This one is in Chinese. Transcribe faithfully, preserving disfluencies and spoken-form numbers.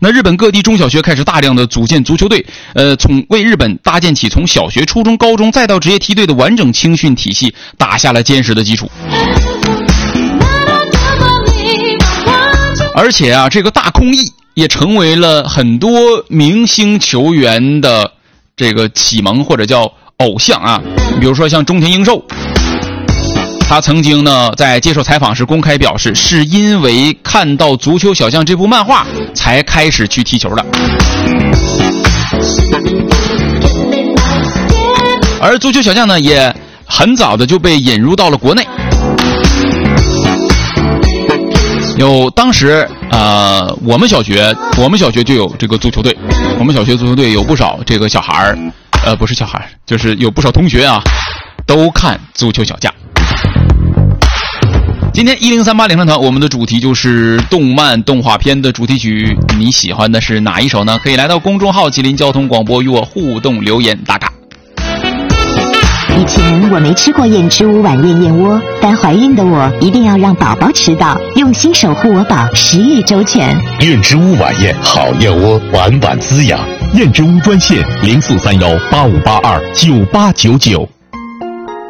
那日本各地中小学开始大量的组建足球队，呃，从为日本搭建起从小学、初中、高中再到职业梯队的完整青训体系打下了坚实的基础。而且啊，这个大空翼也成为了很多明星球员的这个启蒙或者叫偶像啊。比如说像中田英寿，他曾经呢在接受采访时公开表示，是因为看到《足球小将》这部漫画才开始去踢球的。而《足球小将》呢也很早的就被引入到了国内。有当时呃，我们小学，我们小学就有这个足球队，我们小学足球队有不少这个小孩儿，呃，不是小孩儿，就是有不少同学啊，都看足球小将。今天一零三八领唱团，我们的主题就是动漫动画片的主题曲，你喜欢的是哪一首呢？可以来到公众号吉林交通广播与我互动留言打卡。 以前我没吃过燕之屋晚宴燕窝，但怀孕的我一定要让宝宝吃到，用心守护我宝，食欲周全。 燕之屋晚宴好燕窝，晚晚滋养。燕之屋专线零四三幺八五八二九八九九。